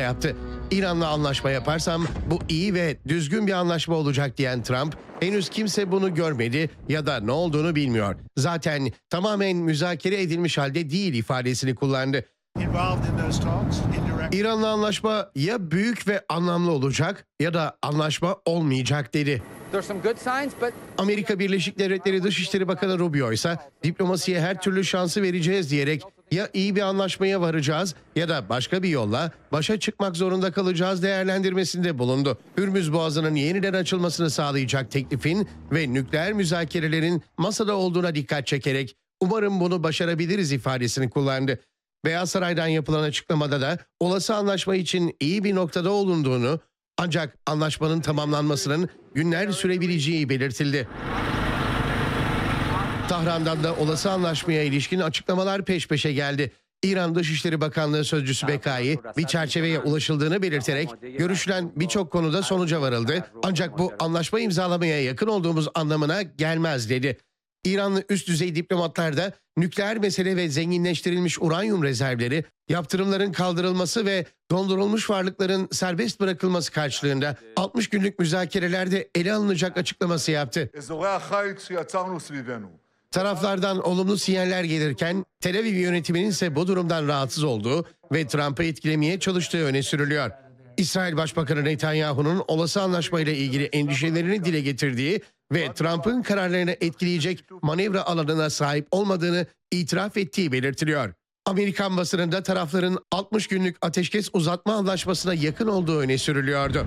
yaptı. İran'la anlaşma yaparsam bu iyi ve düzgün bir anlaşma olacak diyen Trump, henüz kimse bunu görmedi ya da ne olduğunu bilmiyor. Zaten tamamen müzakere edilmiş halde değil ifadesini kullandı. İran'la anlaşma ya büyük ve anlamlı olacak ya da anlaşma olmayacak dedi. Amerika Birleşik Devletleri Dışişleri Bakanı Rubio ise diplomasiye her türlü şansı vereceğiz diyerek ya iyi bir anlaşmaya varacağız ya da başka bir yolla başa çıkmak zorunda kalacağız değerlendirmesinde bulundu. Hürmüz Boğazı'nın yeniden açılmasını sağlayacak teklifin ve nükleer müzakerelerin masada olduğuna dikkat çekerek umarım bunu başarabiliriz ifadesini kullandı. Beyaz Saray'dan yapılan açıklamada da olası anlaşma için iyi bir noktada olunduğunu, ancak anlaşmanın tamamlanmasının günler sürebileceği belirtildi. Tahran'dan da olası anlaşmaya ilişkin açıklamalar peş peşe geldi. İran Dışişleri Bakanlığı Sözcüsü Bekai bir çerçeveye ulaşıldığını belirterek görüşülen birçok konuda sonuca varıldı. Ancak bu anlaşma imzalamaya yakın olduğumuz anlamına gelmez dedi. İranlı üst düzey diplomatlar da nükleer mesele ve zenginleştirilmiş uranyum rezervleri, yaptırımların kaldırılması ve dondurulmuş varlıkların serbest bırakılması karşılığında 60 günlük müzakerelerde ele alınacak açıklaması yaptı. Taraflardan olumlu sinyaller gelirken Tel Aviv yönetiminin ise bu durumdan rahatsız olduğu ve Trump'ı etkilemeye çalıştığı öne sürülüyor. İsrail Başbakanı Netanyahu'nun olası anlaşmayla ilgili endişelerini dile getirdiği ve Trump'ın kararlarını etkileyecek manevra alanına sahip olmadığını itiraf ettiği belirtiliyor. Amerikan basınında tarafların 60 günlük ateşkes uzatma anlaşmasına yakın olduğu öne sürülüyordu.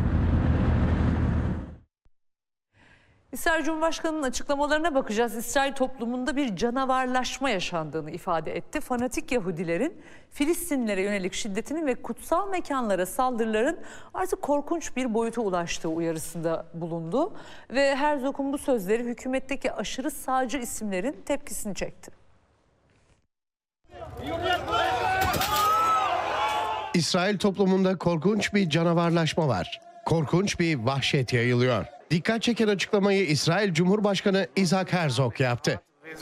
İsrail Cumhurbaşkanı'nın açıklamalarına bakacağız. İsrail toplumunda bir canavarlaşma yaşandığını ifade etti. Fanatik Yahudilerin Filistinlilere yönelik şiddetinin ve kutsal mekanlara saldırıların artık korkunç bir boyuta ulaştığı uyarısında bulundu. Ve Herzog'un bu sözleri hükümetteki aşırı sağcı isimlerin tepkisini çekti. İsrail toplumunda korkunç bir canavarlaşma var. Korkunç bir vahşet yayılıyor. Dikkat çeken açıklamayı İsrail Cumhurbaşkanı Isaac Herzog yaptı.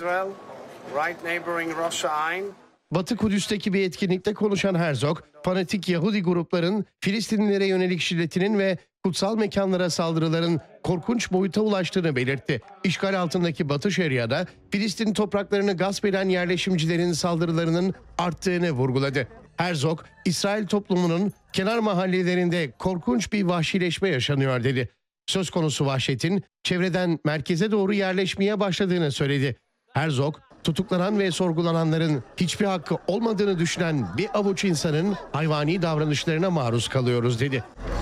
Batı Kudüs'teki bir etkinlikte konuşan Herzog, fanatik Yahudi grupların Filistinlilere yönelik şiddetinin ve kutsal mekanlara saldırıların korkunç boyuta ulaştığını belirtti. İşgal altındaki Batı Şeria'da Filistin topraklarını gasp eden yerleşimcilerin saldırılarının arttığını vurguladı. Herzog, İsrail toplumunun kenar mahallelerinde korkunç bir vahşileşme yaşanıyor dedi. Söz konusu vahşetin çevreden merkeze doğru yerleşmeye başladığını söyledi. Herzog, tutuklanan ve sorgulananların hiçbir hakkı olmadığını düşünen bir avuç insanın hayvani davranışlarına maruz kalıyoruz dedi.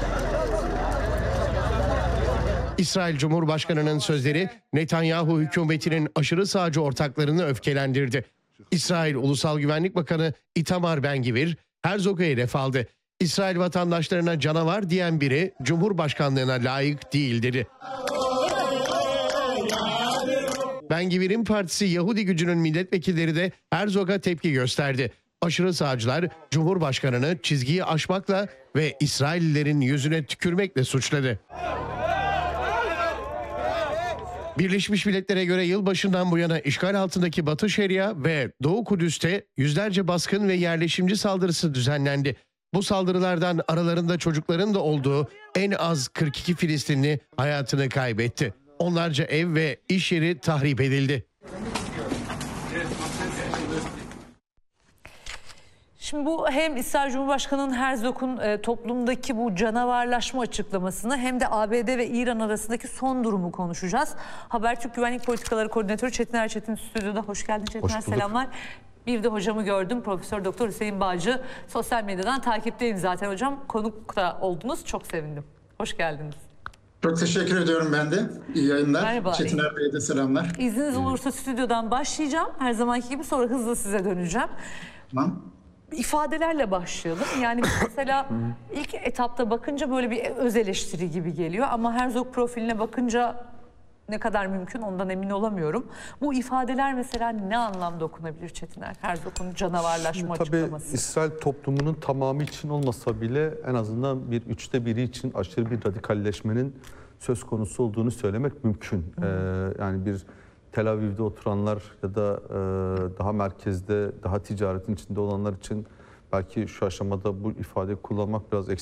İsrail Cumhurbaşkanı'nın sözleri Netanyahu hükümetinin aşırı sağcı ortaklarını öfkelendirdi. İsrail Ulusal Güvenlik Bakanı Itamar Ben-Gvir, Herzog'u hedef aldı. İsrail vatandaşlarına canavar diyen biri Cumhurbaşkanlığına layık değil dedi. Ben-Gvir'in partisi Yahudi Gücü'nün milletvekilleri de Herzog'a tepki gösterdi. Aşırı sağcılar Cumhurbaşkanı'nı çizgiyi aşmakla ve İsraillilerin yüzüne tükürmekle suçladı. Birleşmiş Milletler'e göre yılbaşından bu yana işgal altındaki Batı Şeria ve Doğu Kudüs'te yüzlerce baskın ve yerleşimci saldırısı düzenlendi. Bu saldırılardan aralarında çocukların da olduğu en az 42 Filistinli hayatını kaybetti. Onlarca ev ve iş yeri tahrip edildi. Şimdi bu hem İsrail Cumhurbaşkanı'nın Herzog'un toplumdaki bu canavarlaşma açıklamasını hem de ABD ve İran arasındaki son durumu konuşacağız. Habertürk Güvenlik Politikaları Koordinatörü Çetin Erçetin stüdyoda. Hoş geldin Çetin. Selamlar. Bir de hocamı gördüm. Profesör Doktor Hüseyin Bağcı. Sosyal medyadan takipteyim zaten hocam. Konuk da oldunuz. Çok sevindim. Hoş geldiniz. Çok teşekkür ediyorum ben de. İyi yayınlar. Merhaba. Çetin Bey'e de selamlar. İzniniz olursa stüdyodan başlayacağım. Her zamanki gibi sonra hızlı size döneceğim. Tamam. İfadelerle başlayalım. Yani mesela ilk etapta bakınca böyle bir öz eleştiri gibi geliyor. Ama Herzog profiline bakınca ne kadar mümkün ondan emin olamıyorum. Bu ifadeler mesela ne anlamda dokunabilir Çetiner? Herzog'un canavarlaşma açıklaması. Tabii İsrail toplumunun tamamı için olmasa bile en azından bir 1/3'ü için aşırı bir radikalleşmenin söz konusu olduğunu söylemek mümkün. Yani bir Tel Aviv'de oturanlar ya da daha merkezde, daha ticaretin içinde olanlar için belki şu aşamada bu ifadeyi kullanmak biraz